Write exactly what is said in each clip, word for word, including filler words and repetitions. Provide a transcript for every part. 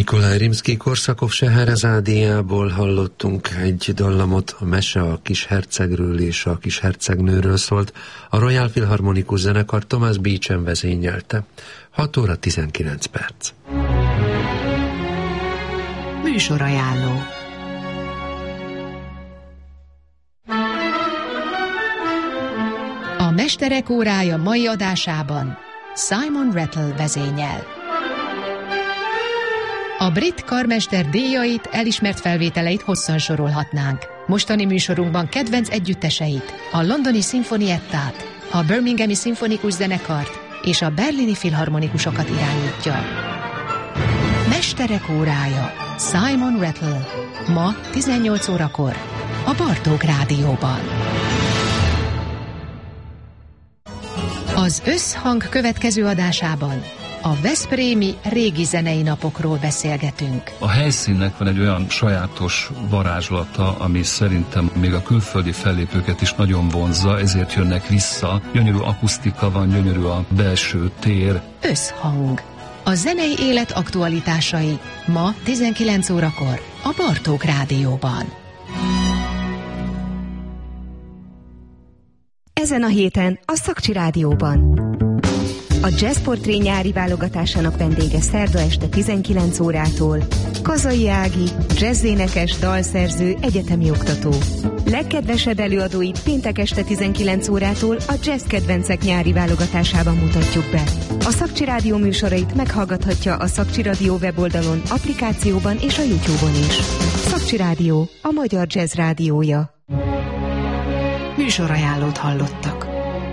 Nikolaj Rimszkij Korsakov Scheherezádiából hallottunk egy dallamot, a mese a kis hercegről és a kis hercegnőről szólt. A Royal Philharmonikus zenekar Thomas Beecham vezényelte. hat óra tizenkilenc perc. Műsorajánló. A Mesterek órája mai adásában Simon Rattle vezényel. A brit karmester díjait, elismert felvételeit hosszan sorolhatnánk. Mostani műsorunkban kedvenc együtteseit, a londoni szimfoniettát, a birminghami szimfonikus zenekart és a berlini filharmonikusokat irányítja. Mesterek órája Simon Rattle ma tizennyolc órakor a Bartók Rádióban. Az Összhang következő adásában a veszprémi régi zenei napokról beszélgetünk. A helyszínnek van egy olyan sajátos varázslata, ami szerintem még a külföldi fellépőket is nagyon vonzza, ezért jönnek vissza. Gyönyörű akusztika van, gyönyörű a belső tér. Összhang. A zenei élet aktualitásai ma tizenkilenc órakor a Bartók Rádióban. Ezen a héten a Szakcsi Rádióban. A Jazzportré nyári válogatásának vendége szerda este tizenkilenc órától Kazai Ági, jazzénekes, dalszerző, egyetemi oktató. Legkedvesebb előadóit péntek este tizenkilenc órától a Jazz Kedvencek nyári válogatásában mutatjuk be. A Szakcsi Rádió műsorait meghallgathatja a Szakcsi Rádió weboldalon, applikációban és a YouTube-on is. Szakcsi Rádió, a magyar jazz rádiója. Műsorajánlót hallottak.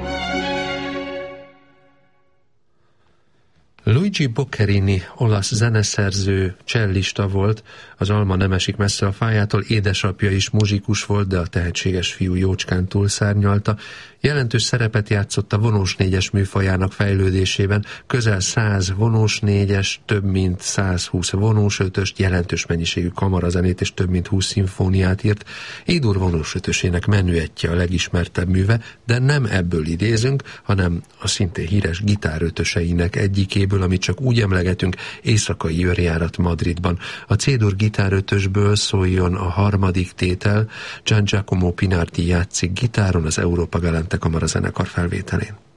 Luigi Boccherini, olasz zeneszerző, csellista volt, az alma nem esik messze a fájától, édesapja is muzsikus volt, de a tehetséges fiú jócskán túlszárnyalta. Jelentős szerepet játszott a vonós négyes műfajának fejlődésében, közel száz vonós négyes, több mint százhúsz vonós ötöst, jelentős mennyiségű kamarazenét és több mint húsz szimfóniát írt. Édur vonós ötösének menüettje a legismertebb műve, de nem ebből idézünk, hanem a szintén híres gitárötöseinek egyikéből, amit csak úgy emlegetünk, éjszakai őrjárat Madridban. A C-dur gitárötösből szóljon a harmadik tétel, Gian Giacomo Pinardi játszik gitáron az Európa Galante kamarazenekar felvételén.